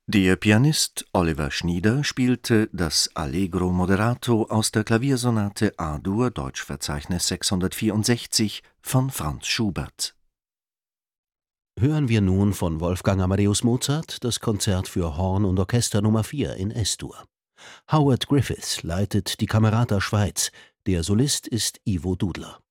Der Pianist Oliver Schnieder spielte das Allegro moderato aus der Klaviersonate A-Dur Deutschverzeichnis 664 von Franz Schubert. Hören wir nun von Wolfgang Amadeus Mozart das Konzert für Horn und Orchester Nr. 4 in S-Dur. Howard Griffiths leitet die Camerata Schweiz, der Solist ist Ivo Dudler.